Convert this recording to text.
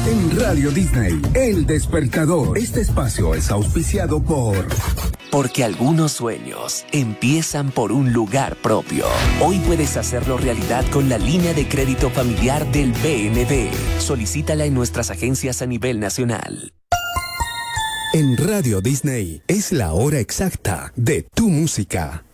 En Radio Disney, El Despertador. Este espacio es auspiciado por... Porque algunos sueños empiezan por un lugar propio. Hoy puedes hacerlo realidad con la línea de crédito familiar del BND. Solicítala en nuestras agencias a nivel nacional. En Radio Disney es la hora exacta de tu música.